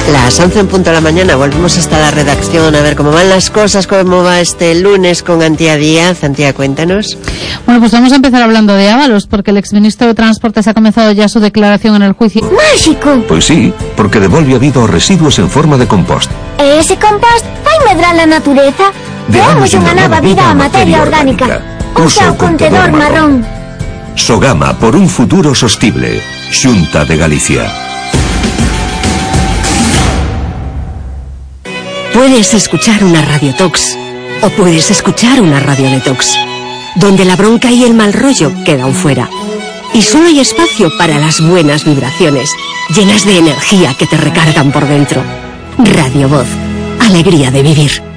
Las 11 en punto de la mañana, volvemos hasta la redacción a ver cómo van las cosas, cómo va este lunes con Antía Díaz. Antía, cuéntanos. Bueno, pues vamos a empezar hablando de Ábalos, porque el exministro de Transportes ha comenzado ya su declaración en el juicio. ¡Mágico! Pues sí, porque devolve a vida os residuos en forma de compost. E ese compost vai medrar la natureza? Deamos unha nova vida a materia orgánica. Usa o contedor marrón. Sogama por un futuro sostible. Xunta de Galicia. Puedes escuchar una radiotox o puedes escuchar una radiodetox, donde la bronca y el mal rollo quedan fuera. Y solo hay espacio para las buenas vibraciones, llenas de energía que te recargan por dentro. Radio Voz, alegría de vivir.